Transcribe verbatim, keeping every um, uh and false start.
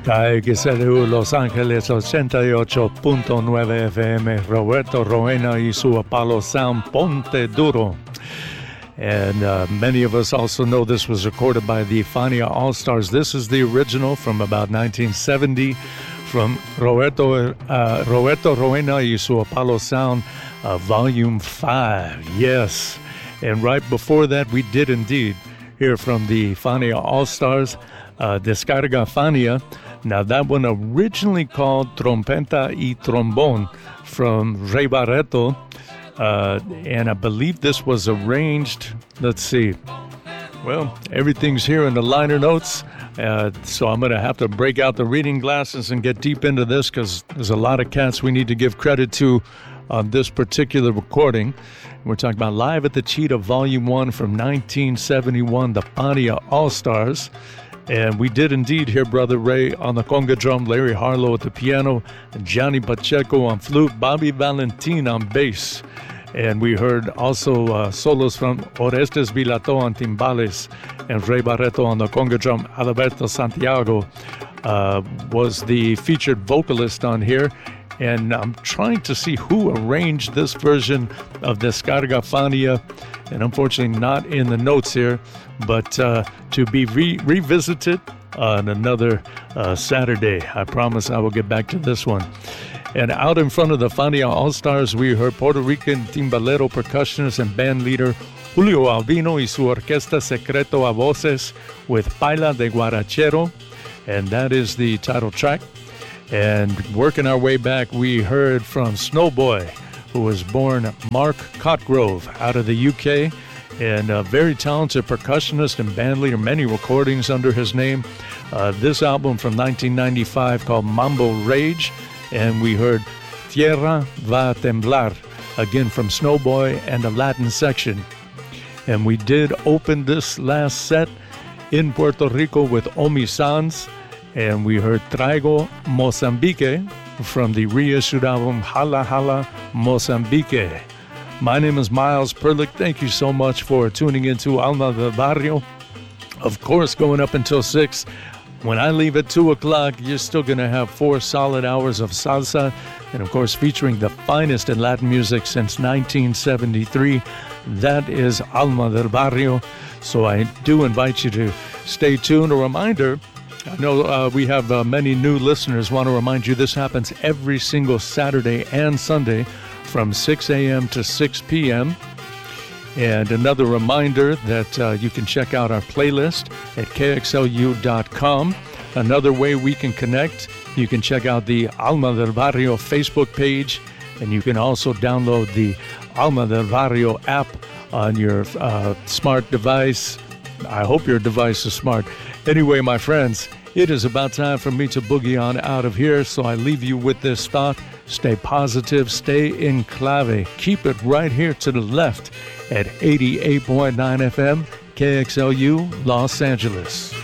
K X L U Los Ángeles ochenta y ocho punto nueve F M, Roberto Roena y su Apollo Sound, Ponte Duro. And uh, many of us also know this was recorded by the Fania All-Stars. This is the original from about nineteen seventy from Roberto, uh, Roberto Roena y su Apollo Sound, uh, Volume five. Yes. And right before that, we did indeed hear from the Fania All-Stars, uh, Descarga Fania. Now, that one originally called Trompeta y Trombón from Ray Barreto, uh, and I believe this was arranged, let's see, well, everything's here in the liner notes, uh, so I'm going to have to break out the reading glasses and get deep into this because there's a lot of cats we need to give credit to on this particular recording. We're talking about Live at the Cheetah Volume one from nineteen seventy-one, the Fania All-Stars. And we did indeed hear Brother Ray on the conga drum, Larry Harlow at the piano, and Johnny Pacheco on flute, Bobby Valentin on bass. And we heard also uh, solos from Orestes Vilato on timbales and Ray Barreto on the conga drum. Alberto Santiago uh, was the featured vocalist on here. And I'm trying to see who arranged this version of Descarga Fania, and unfortunately not in the notes here, but uh, to be re- revisited on another uh, Saturday. I promise I will get back to this one. And out in front of the Fania All-Stars, we heard Puerto Rican timbalero percussionist and band leader Julio Albino y su Orquesta Secreto a Voces with Paila de Guarachero, and that is the title track. And working our way back, we heard from Snowboy, who was born Mark Cotgrove out of the U K, and a very talented percussionist and bandleader, many recordings under his name. Uh, this album from nineteen ninety-five called Mambo Rage, and we heard Tierra Va a Temblar, again from Snowboy and the Latin section. And we did open this last set in Puerto Rico with Omi Sanz, and we heard Traigo Mozambique from the reissued album Hala Hala Mozambique. My name is Miles Perlick. Thank you so much for tuning into Alma del Barrio. Of course, going up until six. When I leave at two o'clock, you're still going to have four solid hours of salsa. And of course, featuring the finest in Latin music since nineteen seventy-three. That is Alma del Barrio. So I do invite you to stay tuned. A reminder, I know uh, we have uh, many new listeners. Want to remind you this happens every single Saturday and Sunday from six a.m. to six p.m. And another reminder that uh, you can check out our playlist at K X L U dot com. Another way we can connect, you can check out the Alma del Barrio Facebook page, and you can also download the Alma del Barrio app on your uh, smart device. I hope your device is smart. Anyway, my friends, it is about time for me to boogie on out of here, so I leave you with this thought. Stay positive, stay in clave. Keep it right here to the left at eighty-eight point nine F M, K X L U, Los Angeles.